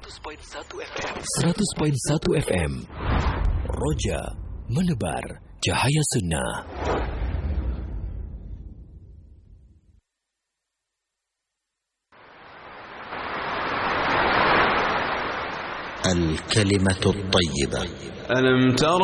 100.1 FM. Roja menebar cahaya sunnah. الكلمة الطيبة. ألم تر